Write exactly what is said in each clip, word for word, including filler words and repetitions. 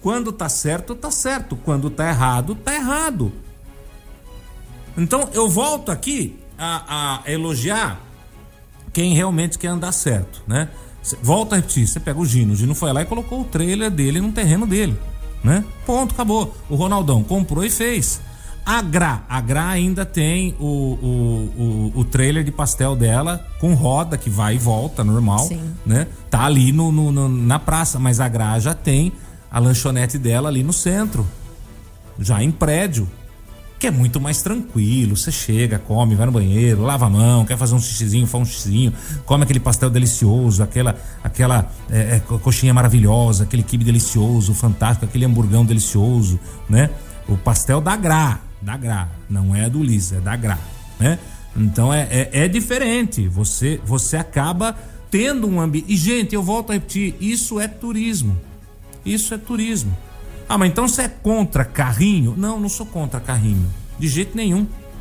Quando tá certo, tá certo. Quando tá errado, tá errado. Então eu volto aqui a, a elogiar quem realmente quer andar certo, né? Volto a repetir, você pega o Gino, o Gino foi lá e colocou o trailer dele no terreno dele, né? Ponto, acabou. O Ronaldão comprou e fez. A Gra, a Gra ainda tem o, o, o, o trailer de pastel dela com roda que vai e volta, normal. Sim. Né? Tá ali no, no, no, na praça, mas a Gra já tem a lanchonete dela ali no centro, já em prédio, que é muito mais tranquilo. Você chega, come, vai no banheiro, lava a mão, quer fazer um xixizinho, faz um xixizinho, come aquele pastel delicioso, aquela, aquela é, é, coxinha maravilhosa, aquele quibe delicioso, fantástico, aquele hamburgão delicioso, né? O pastel da Gra, da Gra, não é do Liz, é da Gra, né? Então é, é, é diferente, você, você acaba tendo um ambiente. E gente, eu volto a repetir, isso é turismo, isso é turismo. Ah, mas então você é contra carrinho? Não, não sou contra carrinho, de jeito nenhum.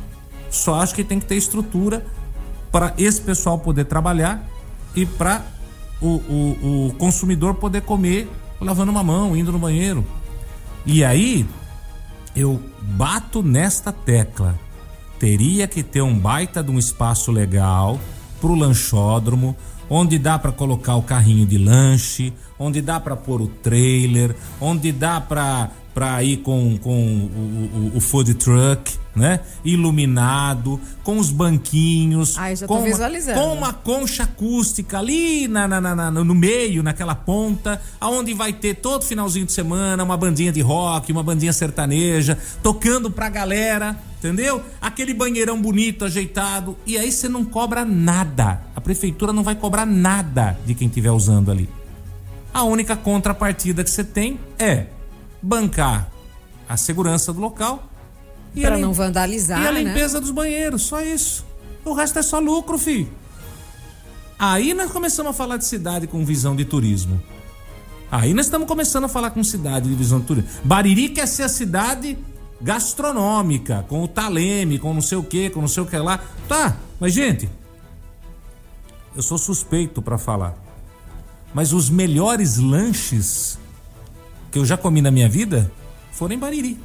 Só acho que tem que ter estrutura para esse pessoal poder trabalhar e para o, o, o consumidor poder comer lavando uma mão, indo no banheiro. E aí eu bato nesta tecla. Teria que ter um baita de um espaço legal pro lanchódromo, onde dá para colocar o carrinho de lanche, onde dá para pôr o trailer, onde dá para para ir com, com o, o, o food truck, né? Iluminado, com os banquinhos, Ai, já com, tô visualizando. Uma, com uma concha acústica ali na, na, na, no meio, naquela ponta, aonde vai ter todo finalzinho de semana uma bandinha de rock, uma bandinha sertaneja, tocando pra galera, entendeu? Aquele banheirão bonito, ajeitado, e aí você não cobra nada. A prefeitura não vai cobrar nada de quem estiver usando ali. A única contrapartida que você tem é bancar a segurança do local e para a, não vandalizar, e a limpeza, né? dos banheiros, só isso. O resto é só lucro, filho. Aí nós começamos a falar de cidade com visão de turismo. Aí nós estamos começando a falar com cidade de visão de turismo. Bariri quer ser a cidade gastronômica, com o Taleme, com não sei o que, com não sei o que lá. Tá, mas gente, eu sou suspeito para falar, mas os melhores lanches que eu já comi na minha vida foram em Bariri.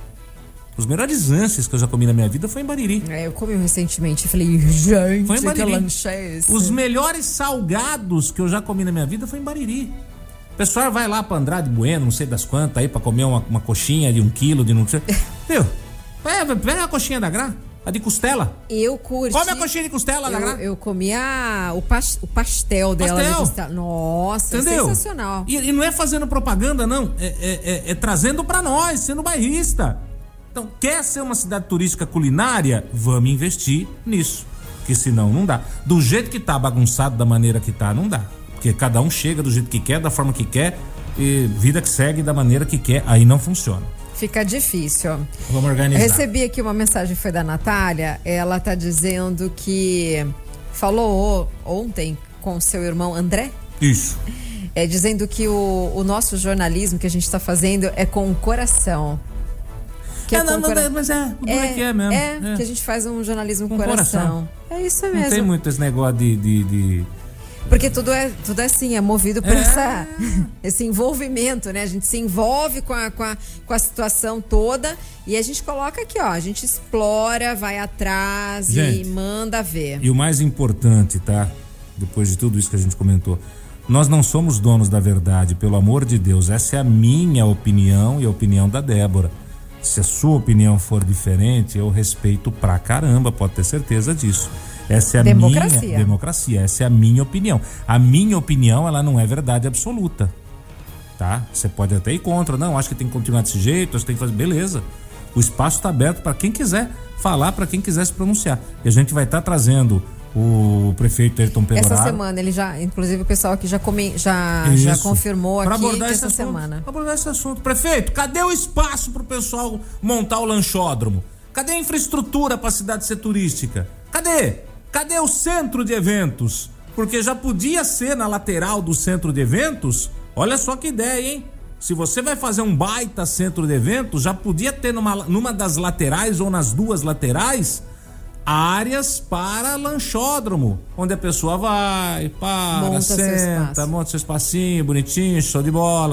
Os melhores lanches que eu já comi na minha vida foi em Bariri. É, eu comi recentemente e falei, gente, foi em Bariri. que lanche é esse? Os melhores salgados que eu já comi na minha vida foi em Bariri. O pessoal vai lá pra Andrade Bueno, não sei das quantas, aí pra comer uma, uma coxinha de um quilo, de não sei. Viu? Pega a coxinha da Gra, a de costela. Eu curti. Come a coxinha de costela da Gra. Eu, eu comi a, o, pas, o pastel dela pastel. de costela. Nossa, entendeu? Sensacional. E, e não é fazendo propaganda, não. É, é, é, é trazendo pra nós, sendo bairrista. Então, quer ser uma cidade turística culinária? Vamos investir nisso. Porque senão não dá. Do jeito que tá bagunçado, da maneira que tá, não dá. Porque cada um chega do jeito que quer, da forma que quer, e vida que segue da maneira que quer, aí não funciona. Fica difícil. Vamos organizar. Recebi aqui uma mensagem, foi da Natália. Ela tá dizendo que falou ontem com seu irmão André. Isso. É, dizendo que o, o nosso jornalismo que a gente tá fazendo é com o coração. Que é, é não, não, cora... mas é, o é, que é mesmo. É, é, que a gente faz um jornalismo com, com coração. coração. É isso mesmo. Não tem muito esse negócio de... de, de... Porque tudo é, tudo é assim, é movido por é. essa, esse envolvimento, né? A gente se envolve com a, com, a, com a situação toda e a gente coloca aqui, ó, a gente explora, vai atrás, gente, e manda ver. E o mais importante, tá? Depois de tudo isso que a gente comentou, nós não somos donos da verdade, pelo amor de Deus. Essa é a minha opinião e a opinião da Débora. Se a sua opinião for diferente, eu respeito pra caramba, pode ter certeza disso. Essa é a democracia. minha democracia, essa é a minha opinião. A minha opinião, ela não é verdade absoluta, tá? Você pode até ir contra, não, acho que tem que continuar desse jeito, acho que tem que fazer, beleza. O espaço está aberto para quem quiser falar, para quem quiser se pronunciar. E a gente vai estar tá trazendo o prefeito Ayrton Pegoraro. Essa semana, ele já, inclusive o pessoal aqui já, come, já, já confirmou pra aqui abordar que essa essa assunto, semana. Pra abordar esse assunto. Prefeito, cadê o espaço pro pessoal montar o lanchódromo? Cadê a infraestrutura para a cidade ser turística? Cadê? Cadê o centro de eventos? Porque já podia ser na lateral do centro de eventos. Olha só que ideia, hein? Se você vai fazer um baita centro de eventos, já podia ter numa, numa das laterais ou nas duas laterais áreas para lanchódromo, onde a pessoa vai, para, monta senta, seu monta seu espacinho bonitinho, show de bola.